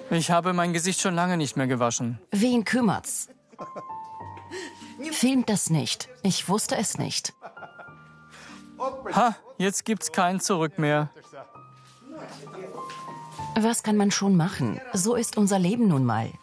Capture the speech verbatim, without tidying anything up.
Ich habe mein Gesicht schon lange nicht mehr gewaschen. Wen kümmert's? Filmt das nicht. Ich wusste es nicht. Ha, jetzt gibt's kein Zurück mehr. Was kann man schon machen? So ist unser Leben nun mal.